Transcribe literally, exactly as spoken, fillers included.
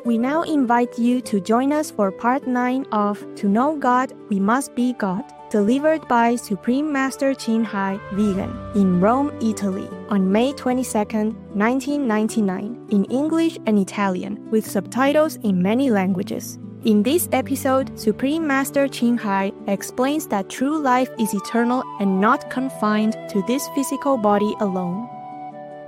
We now invite you to join us for part nine of To Know God, We Must Be God, delivered by Supreme Master Ching Hai, Vegan, in Rome, Italy, on May twenty-second, nineteen ninety-nine, in English and Italian, with subtitles in many languages. In this episode, Supreme Master Ching Hai explains that true life is eternal and not confined to this physical body alone.